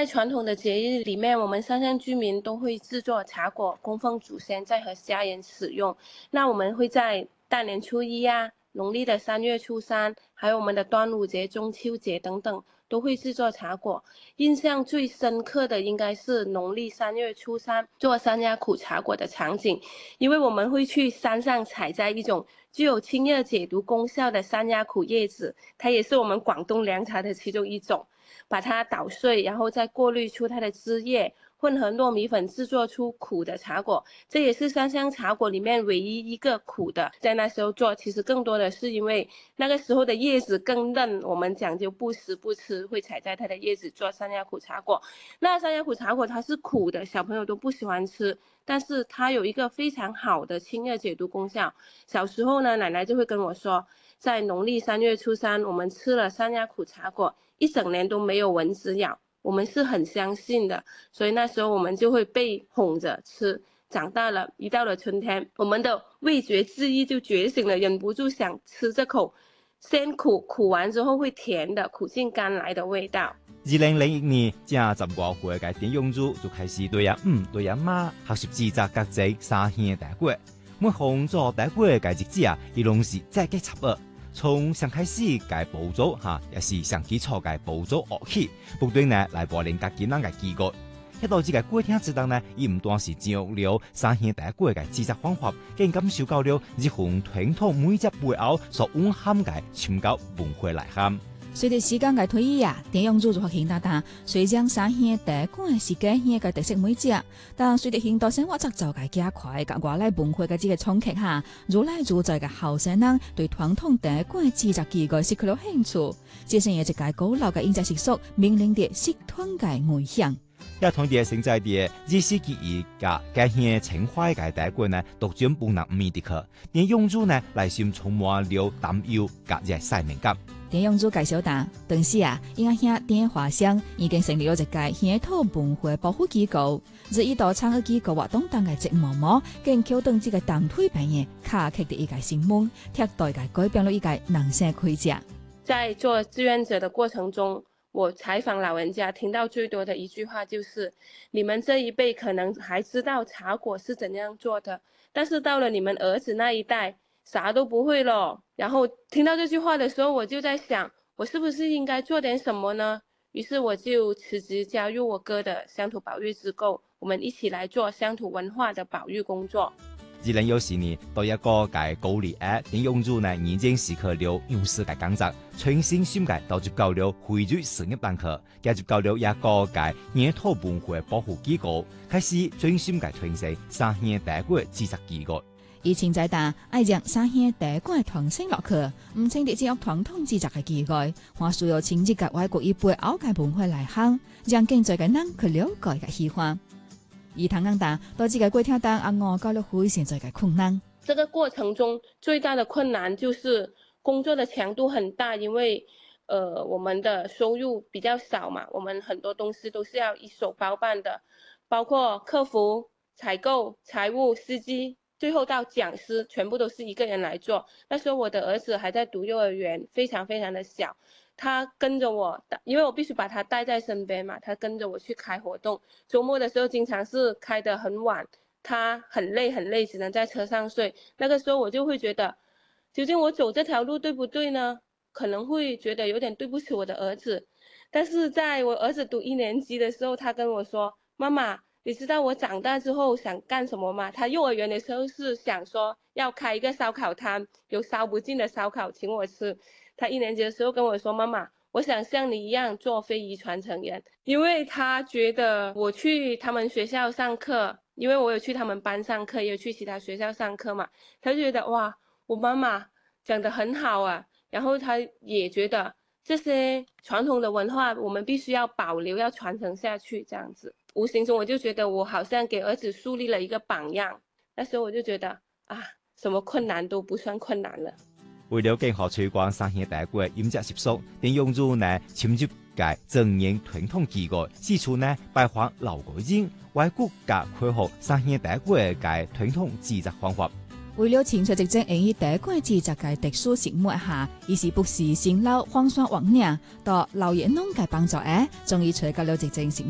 在传统的节日里面，我们山乡居民都会制作茶果供奉祖先，再和家人使用。那我们会在大年初一农历的3月初3，还有我们的端午节、中秋节等等，都会制作茶果。印象最深刻的应该是农历3月初3做山楂苦茶果的场景，因为我们会去山上采摘一种具有清热解毒功效的山楂苦叶子，它也是我们广东凉茶的其中一种。把它捣碎，然后再过滤出它的汁液，混合糯米粉制作出苦的茶果。这也是山乡茶果里面唯一一个苦的。在那时候做，其实更多的是因为那个时候的叶子更嫩，我们讲究不食不吃，会采摘它的叶子做山楂苦茶果。那山楂苦茶果它是苦的，小朋友都不喜欢吃，但是它有一个非常好的清热解毒功效。小时候呢，奶奶就会跟我说，在农历3月初3，我们吃了山楂苦茶果，一整年都没有蚊子咬，我们是很相信的，所以那时候我们就会被哄着吃。长大了，一到了春天，我们的味觉之意就觉醒了，忍不住想吃这口先苦完之后会甜的苦尽甘来的味道。 2001年，正15歲嘅田永珠就開始對阿對阿媽學習製作各種山鄉茶果。每項做茶果嘅日子伊攏是再加插學。從上開始嘅步驟也是上基礎嘅步驟學起，不斷呢來磨練家己人嘅技術。一到這個過程之中呢，伊唔單是掌握了山鄉茶果嘅製作方法，更感受到了日本傳統每隻背後所蘊含嘅深厚文化內涵。 隨着時間嘅推移田永珠就發現大雖將山鄉茶果是家鄉嘅特色美食，但隨着現代生活節奏嘅加快，甲外來文化嘅這個衝擊下，越來越在嘅後生人對傳統茶果製作技藝失去了興趣，這是一個古老嘅飲食習俗面臨着失傳嘅危險。 也同時現在的日式技藝甲家鄉情懷嘅茶果呢，獨佔不能免的去。田永珠呢，內心充滿了擔憂甲嘅使命感。 田永珠介紹到，當時因阿兄田華香已經成立咗一個鄉土文化保護機構，日一度參與機構活動當嘅節目模，更橋當這個當推版嘅卡克的一個新聞，貼代嘅改變了一個人生規則。 在做志願者的過程中，我採訪老人家，聽到最多的一句話就是：你們這一輩可能還知道茶果是怎樣做的，但是到了你們兒子那一代，啥都不會了。然後聽到這句話的時候，我就在想，我是不是應該做點什麼呢？於是我就辭職加入我哥的鄉土保育機構，我們一起來做鄉土文化的保育工作。 2014年到一個嘅高年田永珠呢已經辭去了勇士嘅工作，全心心嘅投入到了惠州事業當中，加入到了一個嘅鄉土文化保護機構，開始專心嘅傳承山鄉茶果製作技藝。 以前在大愛將山鄉茶果傳承落去，唔淨係只有傳統製作嘅技藝，還需要親自嘅外國一輩歐嘅文化內涵，讓更多嘅人去了解嘅喜歡。而唐安達到這個過程當我搞了非常多嘅困難。 這個過程中最大的困難就是工作的強度很大，因為我們的收入比較少嘛，我們很多東西都是要一手包辦的，包括客服、採購、財務、司機，最後到講師，全部都是一個人來做。那時候我的兒子還在讀幼兒園，非常非常的小，他跟着我，因為我必須把他帶在身邊嘛，他跟着我去開活動，周末的時候經常是開得很晚，他很累，只能在車上睡。那個時候我就會覺得，究竟我走這條路對不對呢？可能會覺得有點對不起我的兒子。但是在我兒子讀1年級的時候，他跟我說，媽媽，你知道我長大之後想幹什麼嗎？他幼兒園的時候是想說要開一個燒烤攤，有燒不盡的燒烤請我吃。他1年級的時候跟我說，媽媽，我想像你一樣做非遺傳承人，因為他覺得我去他們學校上課，因為我有去他們班上課，也有去其他學校上課嘛，他就覺得哇，我媽媽講得很好啊，然後他也覺得這些傳統的文化我們必須要保留，要傳承下去，這樣子。無形中我就覺得我好像給兒子樹立了一個榜樣，那時候我就覺得啊，什麼困難都不算困難了。 為了更好推廣山鄉茶果飲食習俗，田永珠呢深入嘅正營傳統技藝，四處呢拜訪老國人、外國嘅開學山鄉茶果嘅傳統製作方法。 為了清楚直接演繹茶果製作嘅特殊食物下，於是不時先lau黃山黃嶺到老爺農嘅幫助終於找到了直接食